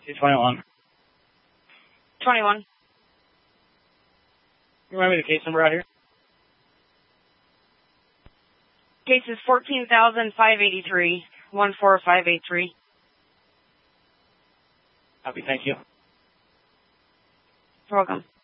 221. 21. You remember the case number out here? Case is 14,583, 14583. Copy, thank you. You're welcome.